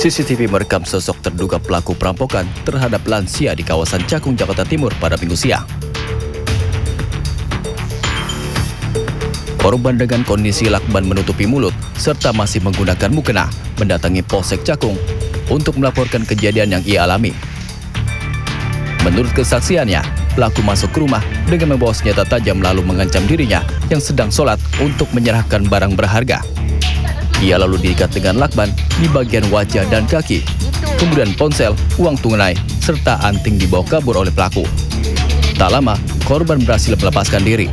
CCTV merekam sosok terduga pelaku perampokan terhadap lansia di kawasan Cakung, Jakarta Timur pada Minggu siang. Korban dengan kondisi lakban menutupi mulut serta masih menggunakan mukena mendatangi Polsek Cakung untuk melaporkan kejadian yang ia alami. Menurut kesaksiannya, pelaku masuk ke rumah dengan membawa senjata tajam lalu mengancam dirinya yang sedang sholat untuk menyerahkan barang berharga. Ia lalu diikat dengan lakban di bagian wajah dan kaki. Kemudian ponsel, uang tunai, serta anting dibawa kabur oleh pelaku. Tak lama, korban berhasil melepaskan diri.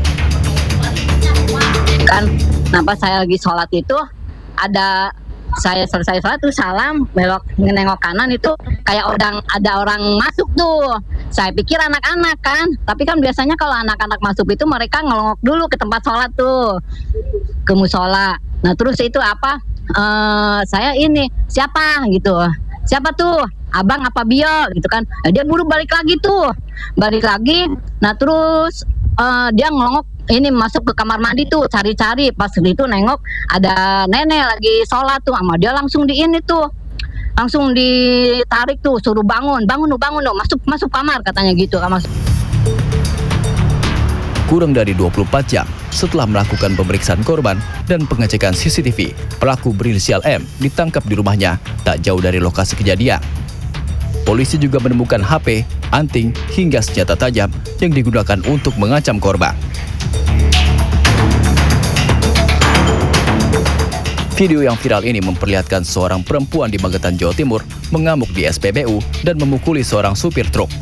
Kenapa saya lagi sholat itu, saya selesai sholat tuh salam, belok nengok kanan itu kayak ada orang masuk tuh. Saya pikir anak-anak kan, tapi kan biasanya kalau anak-anak masuk itu mereka ngelongok dulu ke tempat sholat tuh, ke musola. Nah terus itu saya ini siapa gitu, siapa tuh, abang apa bio gitu kan. Dia buru balik lagi. Nah terus dia ngelongok ini masuk ke kamar mandi tuh, cari-cari. Pas itu nengok ada nenek lagi sholat tuh, sama dia langsung langsung ditarik tuh, suruh bangun masuk kamar katanya gitu. Kurang dari 24 jam setelah melakukan pemeriksaan korban dan pengecekan CCTV, pelaku berinisial M ditangkap di rumahnya tak jauh dari lokasi kejadian. Polisi juga menemukan HP, anting, hingga senjata tajam yang digunakan untuk mengancam korban. Video yang viral ini memperlihatkan seorang perempuan di Magetan, Jawa Timur mengamuk di SPBU dan memukuli seorang supir truk.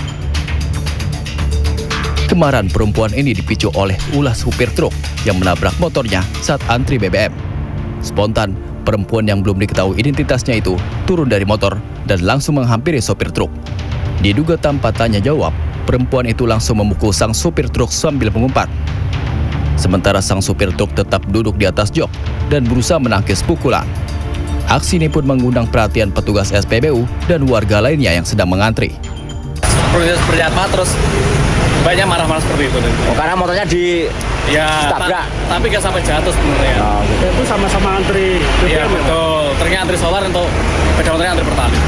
Kemarahan perempuan ini dipicu oleh ulah supir truk yang menabrak motornya saat antri BBM. Spontan, perempuan yang belum diketahui identitasnya itu turun dari motor dan langsung menghampiri sopir truk. Diduga tanpa tanya jawab, perempuan itu langsung memukul sang supir truk sambil mengumpat. Sementara sang supir truk tetap duduk di atas jok dan berusaha menangkis pukulan. Aksi ini pun mengundang perhatian petugas SPBU dan warga lainnya yang sedang mengantri. Seperti apa terus banyak marah-marah seperti itu. Oh, karena motornya ditabrak. Tapi gak sampai jatuh sebenarnya. Oh, gitu. Itu sama-sama antri. Iya betul. Ternyata antri solar untuk sepeda motornya antri pertali.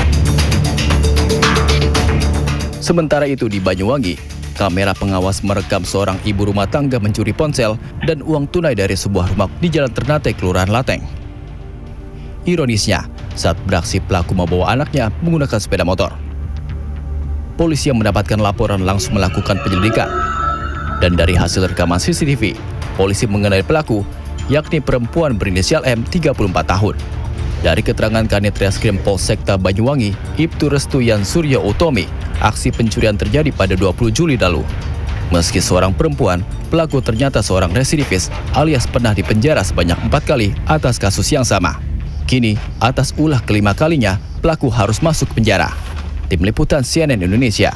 Sementara itu di Banyuwangi, kamera pengawas merekam seorang ibu rumah tangga mencuri ponsel dan uang tunai dari sebuah rumah di Jalan Ternate, Kelurahan Lateng. Ironisnya, saat beraksi pelaku membawa anaknya menggunakan sepeda motor. Polisi yang mendapatkan laporan langsung melakukan penyelidikan. Dan dari hasil rekaman CCTV, polisi mengenai pelaku, yakni perempuan berinisial M, 34 tahun. Dari keterangan Kanit Reskrim Polsekta Banyuwangi, Ibtu Restuyan Suryo Utomi, aksi pencurian terjadi pada 20 Juli lalu. Meski seorang perempuan, pelaku ternyata seorang residivis alias pernah dipenjara sebanyak 4 kali atas kasus yang sama. Kini, atas ulah kelima kalinya, pelaku harus masuk penjara. Tim Liputan CNN Indonesia.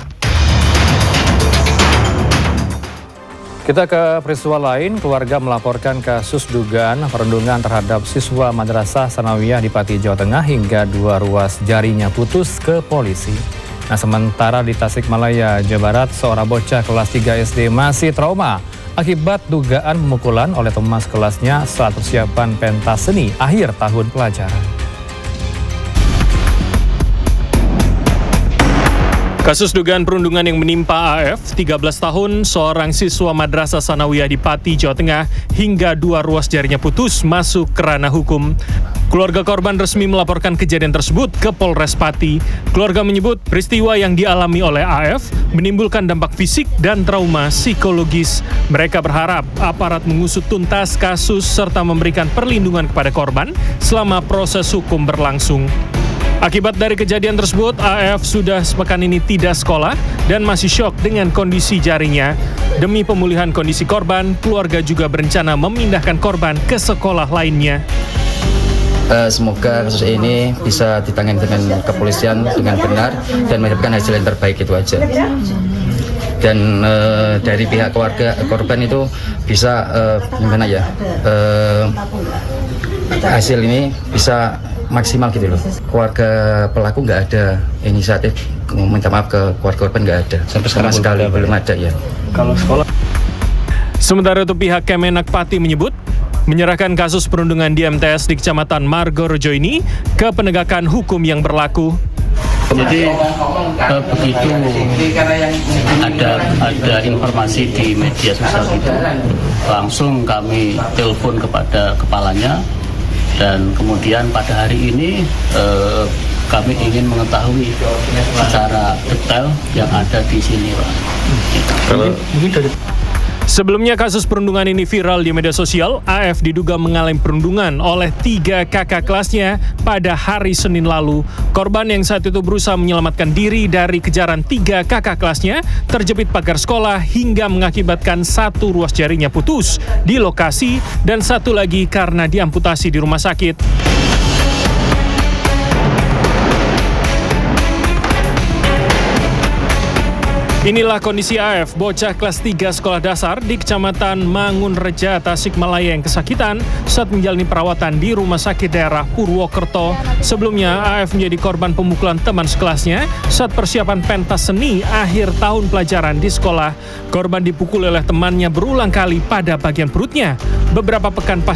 Kita ke peristiwa lain, keluarga melaporkan kasus dugaan perundungan terhadap siswa Madrasah Sanawiyah di Pati, Jawa Tengah hingga 2 ruas jarinya putus ke polisi. Nah, sementara di Tasikmalaya, Jawa Barat, seorang bocah kelas 3 SD masih trauma akibat dugaan pemukulan oleh teman kelasnya saat persiapan pentas seni akhir tahun pelajaran. Kasus dugaan perundungan yang menimpa AF, 13 tahun, seorang siswa Madrasah Sanawiyah di Pati, Jawa Tengah, hingga 2 ruas jarinya putus masuk ke ranah hukum. Keluarga korban resmi melaporkan kejadian tersebut ke Polres Pati. Keluarga menyebut peristiwa yang dialami oleh AF menimbulkan dampak fisik dan trauma psikologis. Mereka berharap aparat mengusut tuntas kasus serta memberikan perlindungan kepada korban selama proses hukum berlangsung. Akibat dari kejadian tersebut, AF sudah sepekan ini tidak sekolah dan masih syok dengan kondisi jarinya. Demi pemulihan kondisi korban, keluarga juga berencana memindahkan korban ke sekolah lainnya. Semoga kasus ini bisa ditangani dengan kepolisian dengan benar dan mendapatkan hasil yang terbaik, itu aja. Dan dari pihak keluarga korban itu bisa gimana ya, hasil ini bisa maksimal gitu loh. Keluarga pelaku nggak ada inisiatif minta maaf ke keluarga korban, nggak ada sama sekali, belum ada ya. Kalau sekolah. Sementara itu pihak Kemenak Pati menyebut menyerahkan kasus perundungan di MTS di Kecamatan Margorejo ini ke penegakan hukum yang berlaku. Jadi begitu ada informasi di media sosial itu, langsung kami telepon kepada kepalanya, dan kemudian pada hari ini kami ingin mengetahui secara detail yang ada di sini, Pak. Sebelumnya kasus perundungan ini viral di media sosial. AF diduga mengalami perundungan oleh 3 kakak kelasnya pada hari Senin lalu. Korban yang saat itu berusaha menyelamatkan diri dari kejaran 3 kakak kelasnya terjepit pagar sekolah hingga mengakibatkan 1 ruas jarinya putus di lokasi dan 1 lagi karena diamputasi di rumah sakit. Inilah kondisi AF, bocah kelas 3 sekolah dasar di Kecamatan Mangunreja, Tasikmalaya yang kesakitan saat menjalani perawatan di Rumah Sakit Daerah Purwokerto. Sebelumnya, AF menjadi korban pemukulan teman sekelasnya saat persiapan pentas seni akhir tahun pelajaran di sekolah. Korban dipukul oleh temannya berulang kali pada bagian perutnya. Beberapa pekan